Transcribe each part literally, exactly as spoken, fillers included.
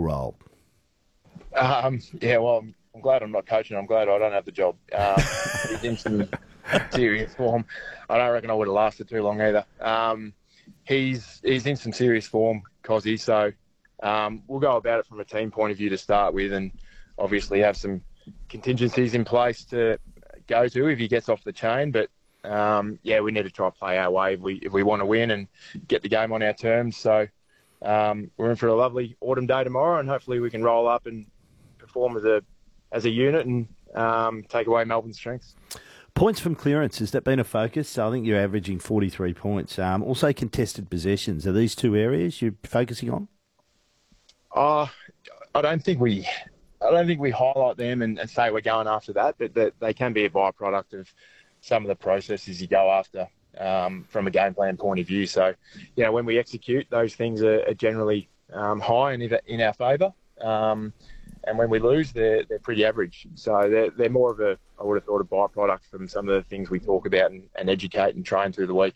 role? Um, yeah, well, I'm, I'm glad I'm not coaching. I'm glad I don't have the job. Um, he's in some serious form. I don't reckon I would have lasted too long either. Um, he's he's in some serious form, Cozzy, so um, we'll go about it from a team point of view to start with, and obviously have some contingencies in place to go to if he gets off the chain. But um, yeah, we need to try to play our way if we if we want to win and get the game on our terms. So um, we're in for a lovely autumn day tomorrow, and hopefully we can roll up and perform as a as a unit and um, take away Melbourne's strengths. Points from clearance, has that been a focus? So I think you're averaging forty-three points. Um, also contested possessions. Are these two areas you're focusing on? Uh, I don't think we I don't think we highlight them and, and say we're going after that, but that they can be a byproduct of some of the processes you go after um, from a game plan point of view. So, you know, when we execute, those things are, are generally um, high and in our favour. Um, and when we lose, they're, they're pretty average. So they're, they're more of a, I would have thought, a byproduct from some of the things we talk about and, and educate and train through the week.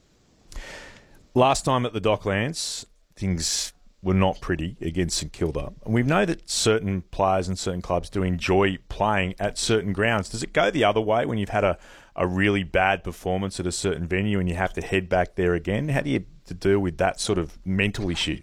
Last time at the Docklands, things were not pretty against St Kilda. And we know that certain players and certain clubs do enjoy playing at certain grounds. Does it go the other way when you've had a, a really bad performance at a certain venue and you have to head back there again? How do you to deal with that sort of mental issue?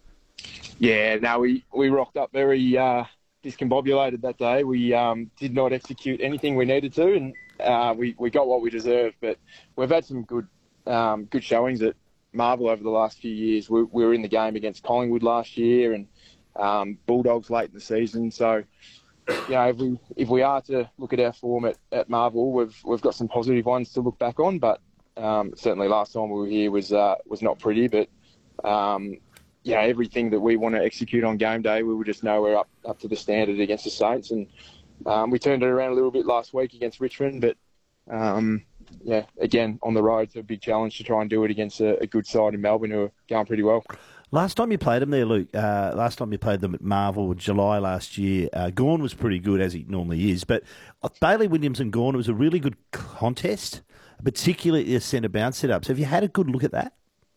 Yeah, no, we, we rocked up very uh, discombobulated that day. We um, did not execute anything we needed to, and uh, we, we got what we deserved. But we've had some good um, good showings at Marvel over the last few years. We, we were in the game against Collingwood last year and um, Bulldogs late in the season. So, you know, if we if we are to look at our form at, at Marvel, we've we've got some positive ones to look back on. But um, certainly last time we were here was uh, was not pretty. But um, yeah, everything that we want to execute on game day, we will just know we're up up to the standard against the Saints. And um, we turned it around a little bit last week against Richmond, but. Um, Yeah, again, on the road, it's a big challenge to try and do it against a, a good side in Melbourne who are going pretty well. Last time you played them there, Luke, uh, last time you played them at Marvel, July last year, uh, Gawn was pretty good, as he normally is. But Bailey Williams and Gawn, it was a really good contest, particularly the centre bounce setups. Have you had a good look at that?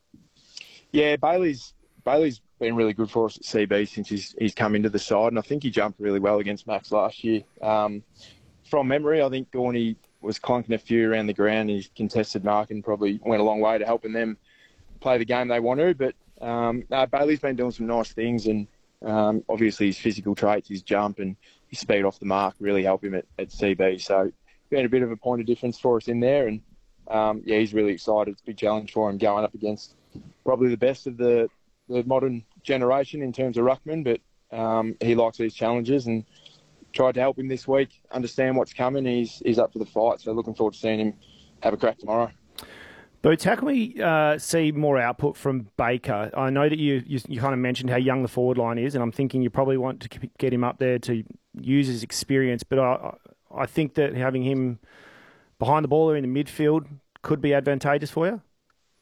Yeah, Bailey's Bailey's been really good for us at C B since he's, he's come into the side, and I think he jumped really well against Max last year. Um, from memory, I think Gawny was clunking a few around the ground. His contested marking probably went a long way to helping them play the game they want to. But um, no, Bailey's been doing some nice things, and um, obviously his physical traits, his jump and his speed off the mark really help him at, at C B. So been a bit of a point of difference for us in there, and um, yeah, he's really excited. It's a big challenge for him going up against probably the best of the, the modern generation in terms of ruckman, but um, he likes these challenges and tried to help him this week, understand what's coming. He's he's up for the fight, so looking forward to seeing him have a crack tomorrow. Boots, how can we uh, see more output from Baker? I know that you, you you kind of mentioned how young the forward line is, and I'm thinking you probably want to get him up there to use his experience, but I, I think that having him behind the ball or in the midfield could be advantageous for you?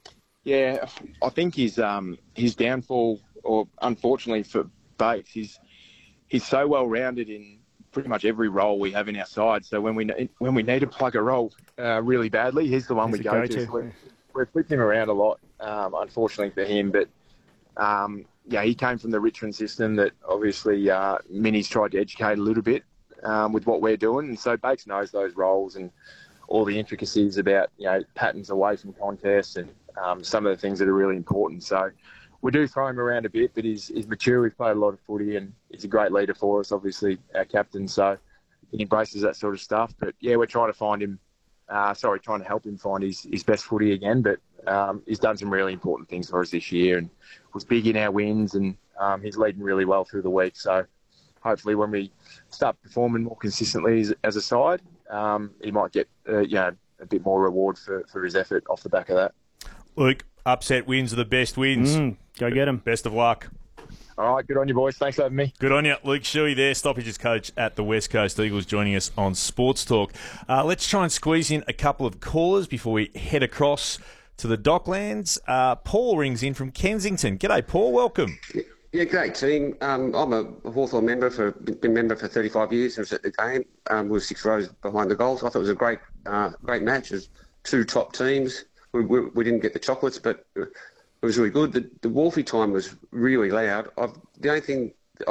Yeah, I think his, um, his downfall, or unfortunately for Bates, he's, he's so well-rounded in pretty much every role we have in our side. So when we when we need to plug a role uh, really badly, he's the one He's we go, go to. So we're, we're flipping him around a lot, um, unfortunately for him. But um, yeah, he came from the Richmond system that obviously uh, Minnie's tried to educate a little bit um, with what we're doing, and so Bates knows those roles and all the intricacies about you know patterns away from contests and um, some of the things that are really important. So. We do throw him around a bit, but he's, he's mature. We've played a lot of footy, and he's a great leader for us, obviously, our captain. So he embraces that sort of stuff. But, yeah, we're trying to find him, uh, sorry, trying to help him find his, his best footy again. But um, he's done some really important things for us this year and was big in our wins, and um, he's leading really well through the week. So hopefully when we start performing more consistently as, as a side, um, he might get uh, you know, a bit more reward for, for his effort off the back of that. Luke, upset wins are the best wins. Mm, go get them. Best of luck. All right, good on you, boys. Thanks for having me. Good on you. Luke Shuey there, Stoppages coach at the West Coast Eagles, joining us on Sports Talk. Uh, let's try and squeeze in a couple of callers before we head across to the Docklands. Uh, Paul rings in from Kensington. G'day, Paul. Welcome. Yeah, great team. Um, I'm a Hawthorn member for been a member for thirty-five years. I was at the game. Um, we were six rows behind the goals. I thought it was a great, uh, great match. It was two top teams. We, we, we didn't get the chocolates, but it was really good. The, the Wolfie time was really loud. I've, the only thing